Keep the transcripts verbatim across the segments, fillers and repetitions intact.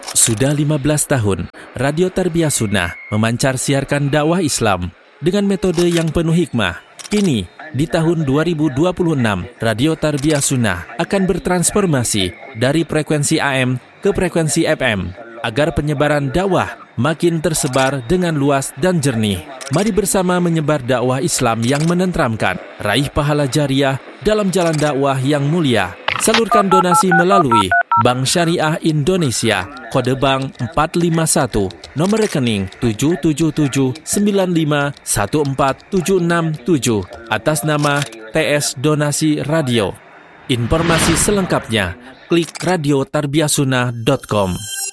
Sudah lima belas tahun, Radio Tarbiyah Sunnah memancar siarkan dakwah Islam dengan metode yang penuh hikmah. Kini, di tahun dua ribu dua puluh enam, Radio Tarbiyah Sunnah akan bertransformasi dari frekuensi A M ke frekuensi F M agar penyebaran dakwah makin tersebar dengan luas dan jernih. Mari bersama menyebar dakwah Islam yang menenteramkan, raih pahala jariah dalam jalan dakwah yang mulia. Salurkan donasi melalui Bank Syariah Indonesia, kode bank empat lima satu, nomor rekening tujuh tujuh tujuh sembilan lima satu empat tujuh enam tujuh, atas nama T S Donasi Radio. Informasi selengkapnya, klik radio tarbiyah sunnah dot com.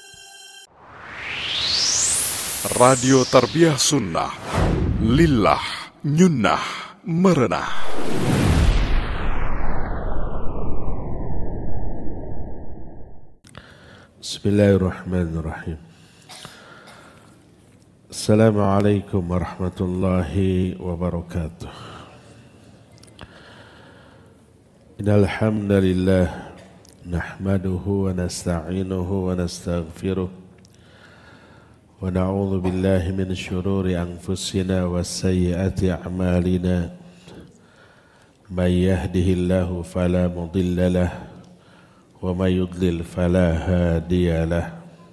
Radio Tarbiyah Sunnah, lillah, nyunnah, merenah. Bismillahirrahmanirrahim. Assalamualaikum warahmatullahi wabarakatuh. Innal hamdalillah nahmaduhu wa nasta'inuhu wa nastaghfiruh wa na'udzu billahi min shururi anfusina wa sayyiati a'malina. May yahdihillahu fala mudilla lahu wa may yudlil fala hadiya lahu.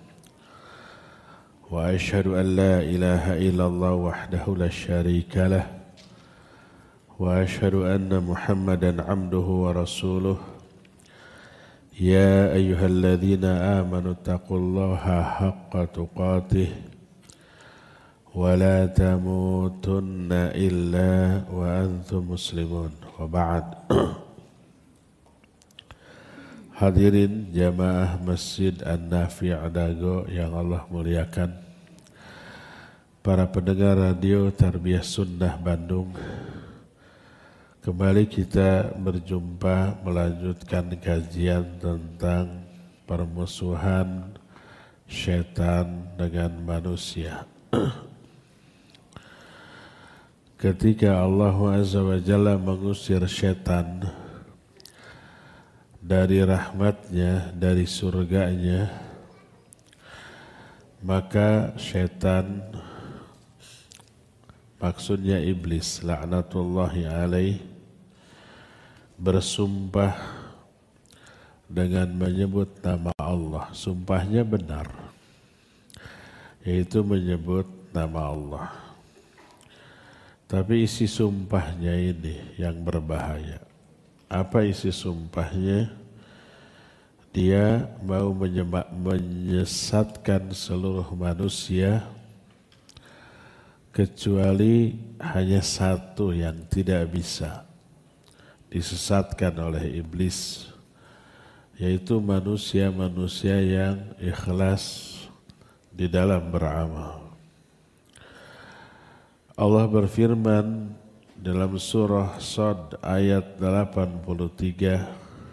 Wa asyhadu an la ilaha illallah wahdahu la syarika lah. Wa asyhadu anna Muhammadan abduhu wa rasuluh. Ya ayyuhalladzina amanu taqullaha haqqa tuqatih wa la tamutunna illa wa antum muslimun. Wa ba'd. Hadirin jamaah Masjid An-Nafi' Dago yang Allah muliakan, para pendengar Radio Tarbiyah Sunnah Bandung, kembali kita berjumpa melanjutkan kajian tentang permusuhan syaitan dengan manusia. Ketika Allah Azza wa Jalla mengusir syaitan dari rahmatnya, dari surganya, maka syaitan, maksudnya iblis, laknatullahi alaih, bersumpah dengan menyebut nama Allah. Sumpahnya benar, yaitu menyebut nama Allah. Tapi isi sumpahnya ini yang berbahaya. Apa isi sumpahnya? Dia mau menyebab, menyesatkan seluruh manusia kecuali hanya satu yang tidak bisa disesatkan oleh iblis, yaitu manusia-manusia yang ikhlas di dalam beramal. Allah berfirman dalam surah Shad ayat delapan puluh tiga,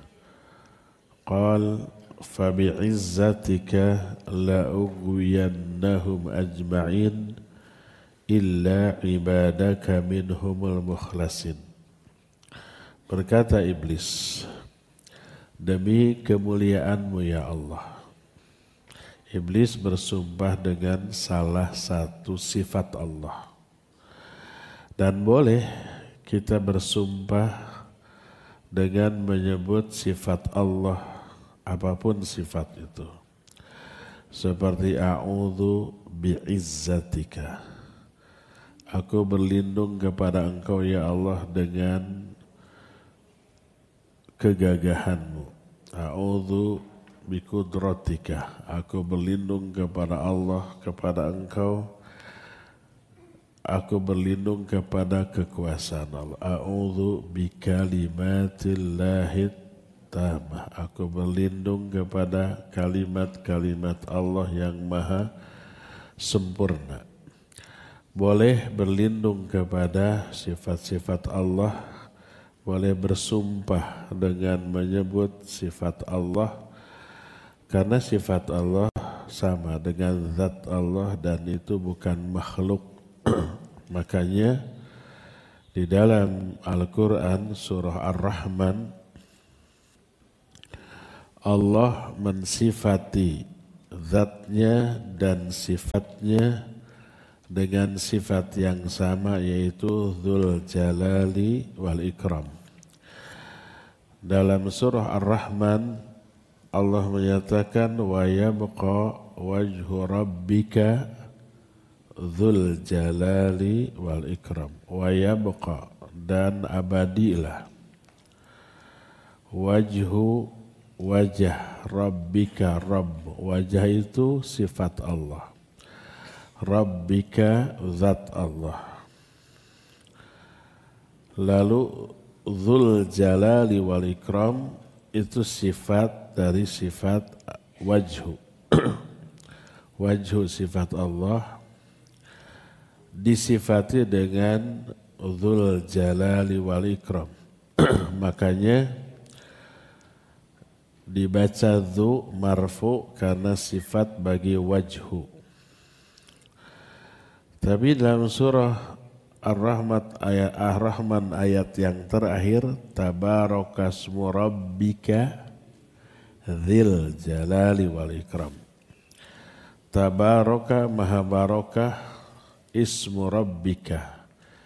Qal fabi'izzatika la'ughwiyannahum ajma'in illa ibadaka minhumul mukhlasin. Berkata iblis, demi kemuliaanmu ya Allah. Iblis bersumpah dengan salah satu sifat Allah. Dan boleh kita bersumpah dengan menyebut sifat Allah, apapun sifat itu. Seperti a'udzu bi'izzatika. Aku berlindung kepada Engkau ya Allah dengan kegagahanmu. A'udzu biqudratika. Aku berlindung kepada Allah, kepada Engkau. Aku berlindung kepada kekuasaan Allah. A'udzu bikalimatillahi tammah. Aku berlindung kepada kalimat-kalimat Allah yang maha sempurna. Boleh berlindung kepada sifat-sifat Allah, boleh bersumpah dengan menyebut sifat Allah, karena sifat Allah sama dengan zat Allah dan itu bukan makhluk. Makanya di dalam Al-Quran surah Ar-Rahman, Allah mensifati zatnya dan sifatnya dengan sifat yang sama, yaitu Dzul Jalali wal Ikram. Dalam surah Ar-Rahman Allah menyatakan wa yabqa wajhu rabbika Dzul Jalali wal Ikram. Wa yabqa, dan abadilah, wajhu wajah rabbika, Rabb, wajah itu sifat Allah, Rabbika zat Allah. Lalu Dzul Jalali wal Ikram itu sifat dari sifat wajhu. Wajhu sifat Allah disifati dengan Dzul Jalali wal Ikram. Makanya dibaca dzu marfu karena sifat bagi wajhu. Tapi dalam surah Ar-Rahman ayat Ar-Rahman ayat yang terakhir, tabarakasmu rabbika dzil jalali wal ikram. Tabaraka maha barakah ismu rabbika,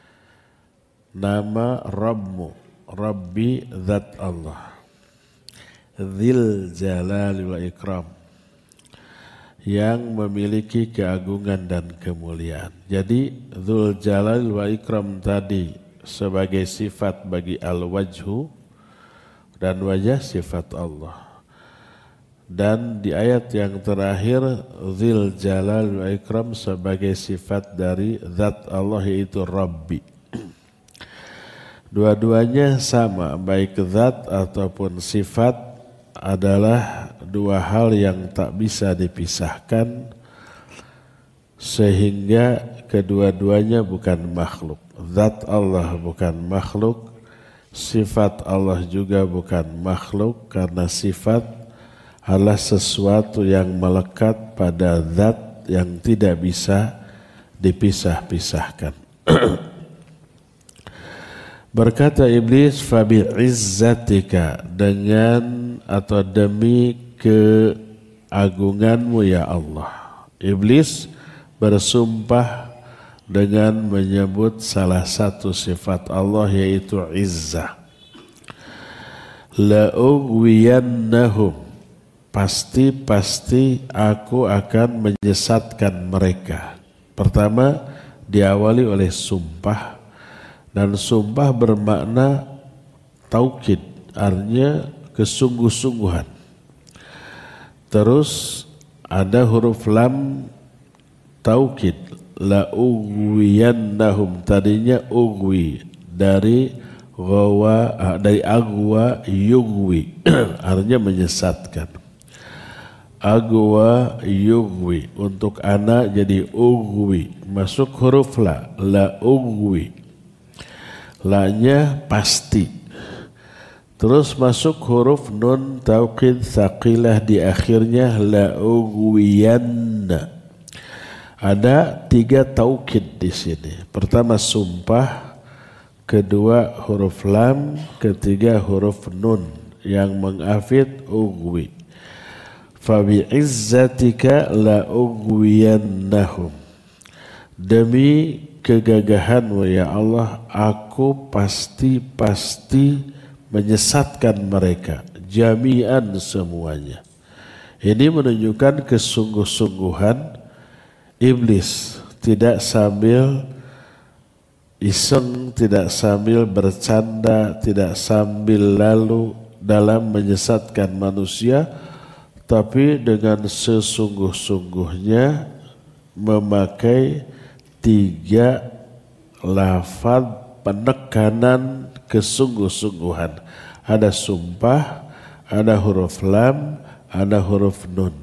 nama Rabbmu, Rabbi zat Allah, dzil jalali wal ikram, yang memiliki keagungan dan kemuliaan. Jadi Dzul Jalal wa Ikram tadi sebagai sifat bagi al-wajhu, dan wajah sifat Allah. Dan di ayat yang terakhir Dzul Jalal wa Ikram sebagai sifat dari zat Allah, yaitu Rabbi. Dua-duanya sama, baik zat ataupun sifat adalah dua hal yang tak bisa dipisahkan, sehingga kedua-duanya bukan makhluk. Zat Allah bukan makhluk, sifat Allah juga bukan makhluk, karena sifat adalah sesuatu yang melekat pada zat yang tidak bisa dipisah-pisahkan. Berkata iblis, fabi izzatika, dengan atau demi keagunganmu ya Allah. Iblis bersumpah dengan menyebut salah satu sifat Allah, yaitu izzah. La ughwiyannahum, pasti-pasti aku akan menyesatkan mereka. Pertama diawali oleh sumpah, dan sumpah bermakna taukid, artinya kesungguh-sungguhan. Terus ada huruf lam taukid, la ughwiyannahum, tadinya ughwi dari ghawa, dari agwa yughwi, artinya menyesatkan. Agwa yughwi, untuk anak jadi ughwi, masuk huruf la, la ughwi, la-nya pasti. Terus masuk huruf nun taukid tsaqilah di akhirnya, la ughwiyanna. Ada tiga taukid di sini. Pertama sumpah, kedua huruf lam, ketiga huruf nun yang mengafid ughwi. Fa bi izzatika la ughwiyannahum. Demi kegagahanmu ya Allah, aku pasti-pasti menyesatkan mereka, jami'an semuanya. Ini menunjukkan kesungguh-sungguhan iblis, tidak sambil iseng, tidak sambil bercanda, tidak sambil lalu dalam menyesatkan manusia, tapi dengan sesungguh-sungguhnya memakai tiga lafaz penekanan kesungguh-sungguhan. Ada sumpah, ada huruf lam, ada huruf nun.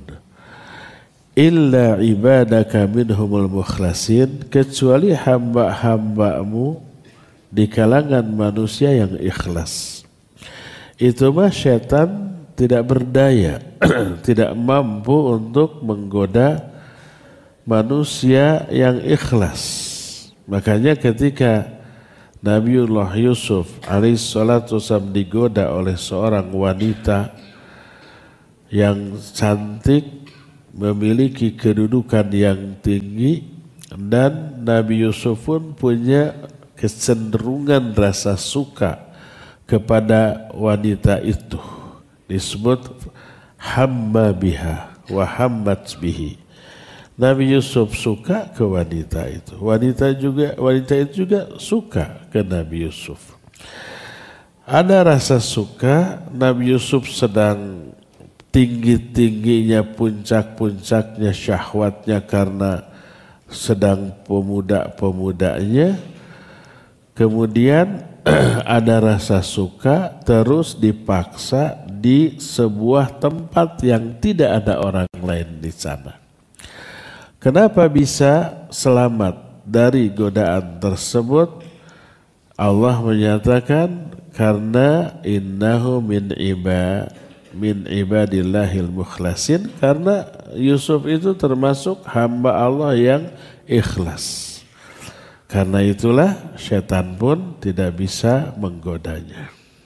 Illa ibadaka minhumul mukhlasin, kecuali hamba-hambamu di kalangan manusia yang ikhlas. Itu mah syaitan tidak berdaya, tidak mampu untuk menggoda manusia yang ikhlas. Makanya ketika Nabiullah Yusuf alaihissalatu wassalam digoda oleh seorang wanita yang cantik, memiliki kedudukan yang tinggi dan Nabi Yusuf pun punya kecenderungan rasa suka kepada wanita itu. Disebut hamma biha wa hammat bihi. Nabi Yusuf suka ke wanita itu. Wanita juga wanita itu juga suka ke Nabi Yusuf. Ada rasa suka, Nabi Yusuf sedang tinggi-tingginya, puncak-puncaknya syahwatnya karena sedang pemuda-pemudanya. Kemudian ada rasa suka terus dipaksa di sebuah tempat yang tidak ada orang lain di sana. Kenapa bisa selamat dari godaan tersebut? Allah menyatakan karena innahu min iba min ibadillahil mukhlasin, karena Yusuf itu termasuk hamba Allah yang ikhlas. Karena itulah setan pun tidak bisa menggodanya.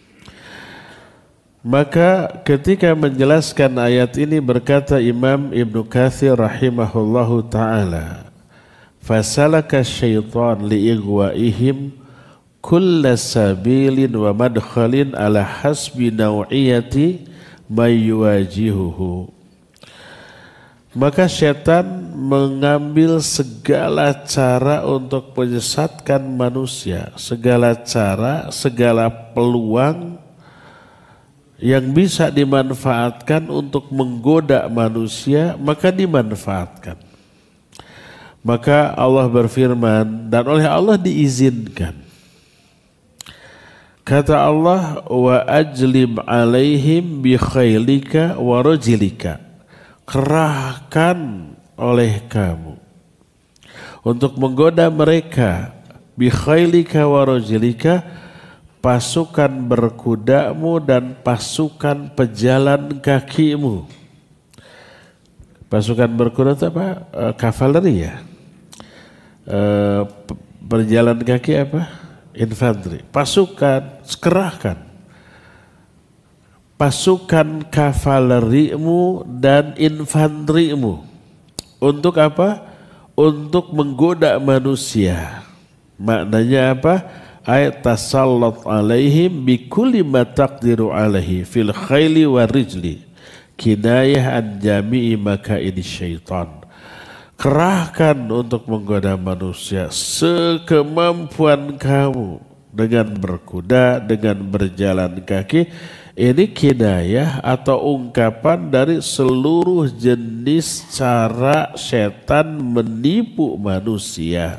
Maka ketika menjelaskan ayat ini berkata Imam Ibnu Katsir rahimahullahu ta'ala, fasalaka syaitan li'igwaihim kulla sabilin wa madkhalin ala hasbi naw'iyati mayyuwajihuhu. Maka setan mengambil segala cara untuk menyesatkan manusia, segala cara, segala peluang yang bisa dimanfaatkan untuk menggoda manusia, maka dimanfaatkan. Maka Allah berfirman, dan oleh Allah diizinkan. Kata Allah, wa ajlib alaihim bi khailika wa rajilika. Kerahkan oleh kamu untuk menggoda mereka bi khailika wa rajilika, pasukan berkudamu dan pasukan pejalan kakimu. Pasukan berkuda itu apa? E, kavaleri ya. E, berjalan kaki apa? Infanteri. Pasukan, kerahkan. Pasukan kavalerimu dan infanterimu. Untuk apa? Untuk menggoda manusia. Maknanya apa? Ayat tasallat alaihim bikulli ma taqdiru alaihi fil khayli wa rijli kinayah an jami'i makaidi syaitan. Kerahkan untuk menggoda manusia sekemampuan kamu dengan berkuda, dengan berjalan kaki. Ini kinayah atau ungkapan dari seluruh jenis cara setan menipu manusia.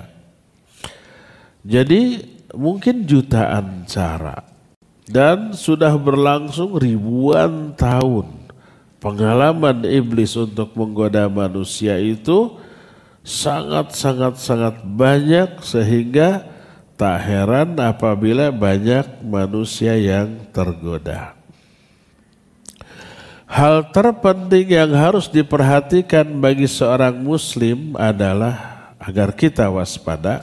Jadi mungkin jutaan cara dan sudah berlangsung ribuan tahun. Pengalaman iblis untuk menggoda manusia itu sangat-sangat-sangat banyak, sehingga tak heran apabila banyak manusia yang tergoda. Hal terpenting yang harus diperhatikan bagi seorang muslim adalah agar kita waspada.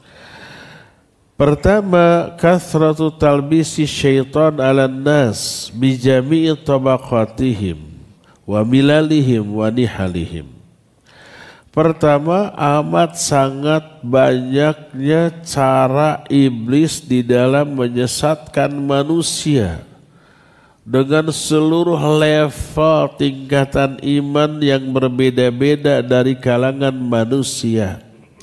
Pertama, kathratu talbisi syaitan ala nas bijami'i tabaqatihim wa milalihim wa nihalihim. Pertama, amat sangat banyaknya cara iblis di dalam menyesatkan manusia dengan seluruh level tingkatan iman yang berbeda-beda dari kalangan manusia.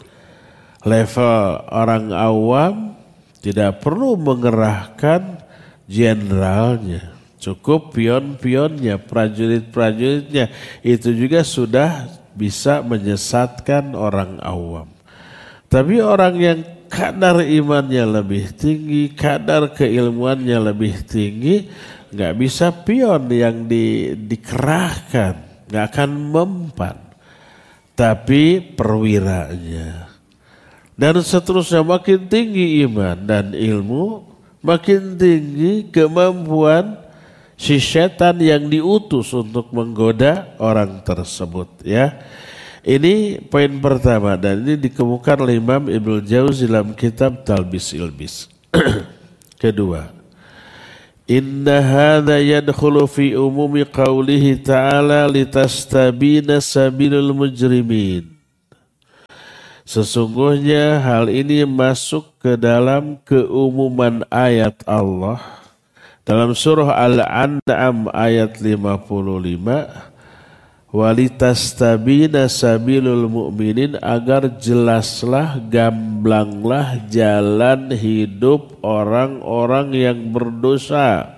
Level orang awam tidak perlu mengerahkan jenderalnya, cukup pion-pionnya, prajurit-prajuritnya, itu juga sudah bisa menyesatkan orang awam. Tapi orang yang kadar imannya lebih tinggi, kadar keilmuannya lebih tinggi, nggak bisa pion yang di, dikerahkan, nggak akan mempan. Tapi perwiranya. Dan seterusnya, makin tinggi iman dan ilmu, makin tinggi kemampuan si setan yang diutus untuk menggoda orang tersebut. Ya, ini poin pertama dan ini dikemukakan oleh Imam Ibnu Jauzi dalam kitab Talbis Ilbis. Kedua, Inna hadza yadkhulu fi umumi qawlihi ta'ala litastabina sabilul mujrimin. Sesungguhnya hal ini masuk ke dalam keumuman ayat Allah dalam surah Al-An'am ayat lima puluh lima, walitastabina sabilul mu'minin, agar jelaslah, gamblanglah jalan hidup orang-orang yang berdosa.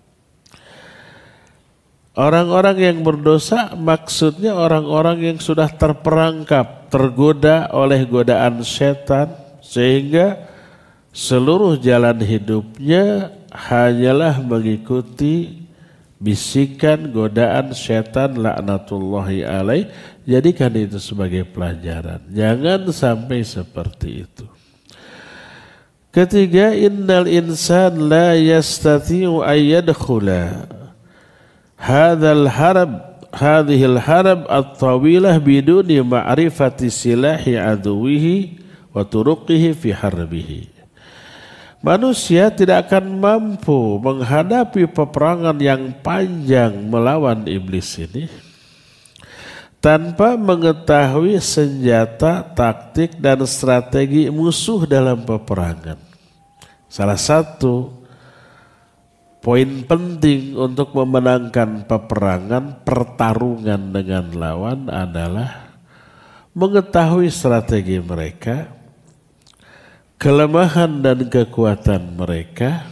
Orang-orang yang berdosa maksudnya orang-orang yang sudah terperangkap, tergoda oleh godaan setan, sehingga seluruh jalan hidupnya hanyalah mengikuti bisikan godaan setan laknatullahi alaih. Jadikan itu sebagai pelajaran. Jangan sampai seperti itu. Ketiga, innal insan la yastati'u ayyadkhula hadzal harab hadhil harab at-tawilah biduni ma'rifati silahi aduwihi wa turuqihi fi harbihi. Manusia tidak akan mampu menghadapi peperangan yang panjang melawan iblis ini tanpa mengetahui senjata, taktik, dan strategi musuh dalam peperangan. Salah satu poin penting untuk memenangkan peperangan, pertarungan dengan lawan adalah mengetahui strategi mereka, kelemahan dan kekuatan mereka,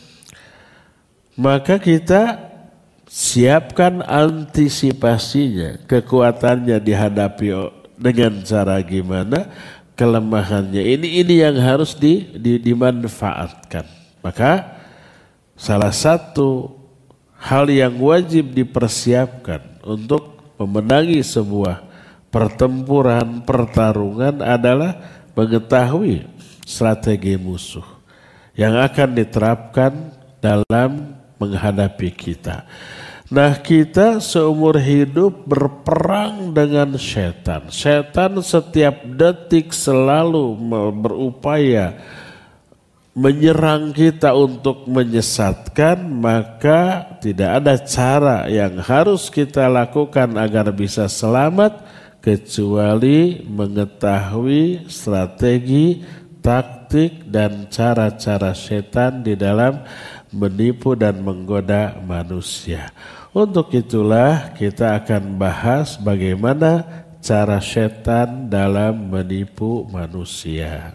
maka kita siapkan antisipasinya. Kekuatannya dihadapi dengan cara gimana, kelemahannya ini ini yang harus di, di, dimanfaatkan. Maka salah satu hal yang wajib dipersiapkan untuk memenangi sebuah pertempuran, pertarungan adalah mengetahui strategi musuh yang akan diterapkan dalam menghadapi kita. Nah, kita seumur hidup berperang dengan setan. Setan setiap detik selalu berupaya menyerang kita untuk menyesatkan, maka tidak ada cara yang harus kita lakukan agar bisa selamat kecuali mengetahui strategi, taktik, dan cara-cara setan di dalam menipu dan menggoda manusia. Untuk itulah kita akan bahas bagaimana cara setan dalam menipu manusia.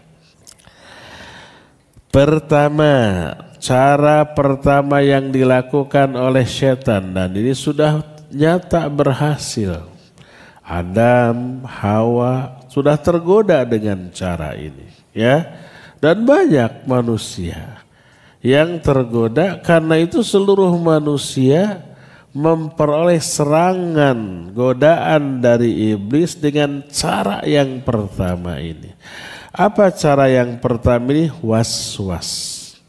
Pertama, cara pertama yang dilakukan oleh setan, dan ini sudah nyata berhasil. Adam, Hawa sudah tergoda dengan cara ini. Ya, dan banyak manusia yang tergoda. Karena itu seluruh manusia memperoleh serangan, godaan dari iblis dengan cara yang pertama ini. Apa cara yang pertama ini? Was-was.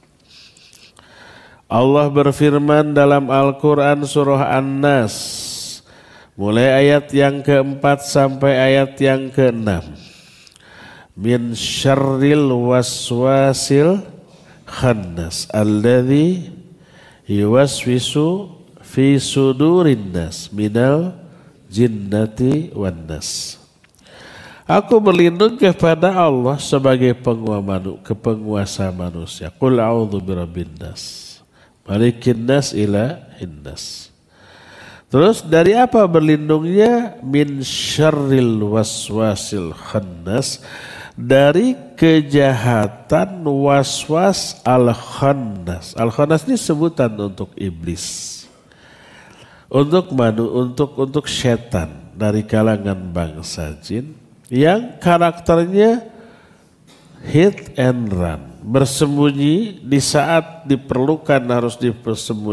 Allah berfirman dalam Al-Quran surah An-Nas, mulai ayat yang keempat sampai ayat yang keenam. Min syarril waswasil khannas alladzi yuwaswisu fi sudurin nas minal jinnati wan nas. Aku berlindung kepada Allah sebagai penguasa manusia. Qul a'udzu birabbin nas, malikin nas, ilahin nas. Terus dari apa berlindungnya? Min syarril waswasil khannas, dari kejahatan waswas al-khannas. Al-khannas ini sebutan untuk iblis, untuk manu, untuk untuk setan dari kalangan bangsa jin yang karakternya hit and run, bersembunyi di saat diperlukan harus dipersembunyikan,